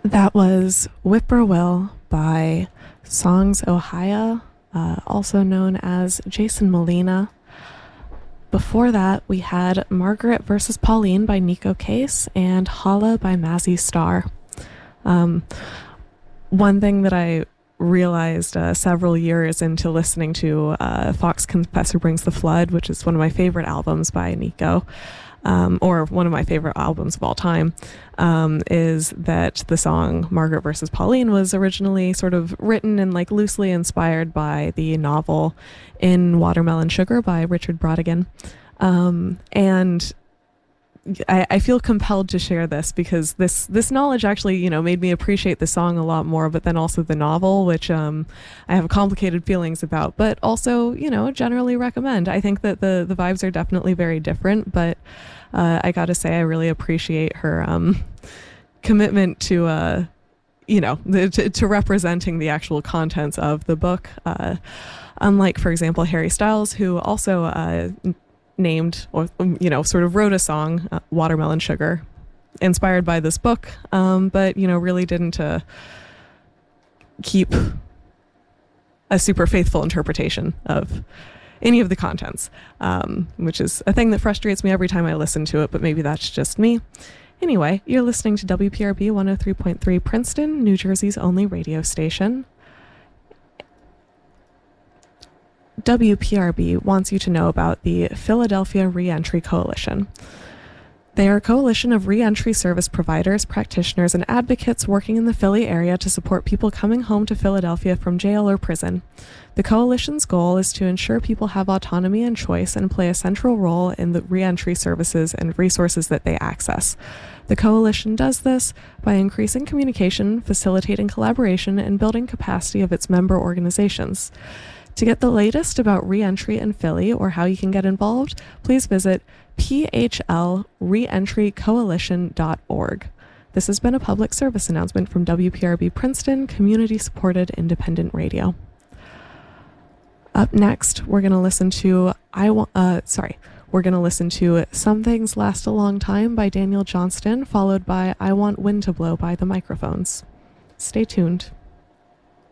That was Whippoorwill by Songs Ohia, also known as Jason Molina. Before that, we had Margaret versus Pauline by Nico Case and Hala by Mazzy Star. Um, One thing that I realized several years into listening to Fox Confessor Brings the Flood, which is one of my favorite albums by Nico, or one of my favorite albums of all time, is that the song Margaret versus Pauline was originally sort of written and like loosely inspired by the novel In Watermelon Sugar by Richard Brautigan. And I feel compelled to share this because this knowledge actually, made me appreciate the song a lot more, but then also the novel, which I have complicated feelings about, but also, generally recommend. I think that the vibes are definitely very different, but I gotta say, I really appreciate her commitment to, to representing the actual contents of the book. Unlike, for example, Harry Styles, who also named or sort of wrote a song, Watermelon Sugar, inspired by this book, but really didn't keep a super faithful interpretation of any of the contents, which is a thing that frustrates me every time I listen to it, but maybe that's just me. Anyway, you're listening to WPRB 103.3 Princeton, New Jersey's only radio station. WPRB wants you to know about the Philadelphia Reentry Coalition. They are a coalition of reentry service providers, practitioners, and advocates working in the Philly area to support people coming home to Philadelphia from jail or prison. The coalition's goal is to ensure people have autonomy and choice and play a central role in the reentry services and resources that they access. The coalition does this by increasing communication, facilitating collaboration, and building capacity of its member organizations. To get the latest about reentry in Philly or how you can get involved, please visit phlreentrycoalition.org. This has been a public service announcement from WPRB Princeton, community-supported independent radio. Up next, we're going to listen to Some Things Last a Long Time by Daniel Johnston, followed by I Want Wind to Blow by The Microphones. Stay tuned.